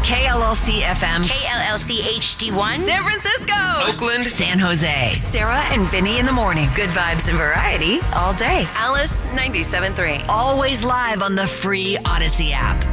KLLC FM. KLLC HD1. San Francisco. Oakland. San Jose. Sarah and Vinny in the morning. Good vibes and variety all day. Alice 97.3. Always live on the free Odyssey app.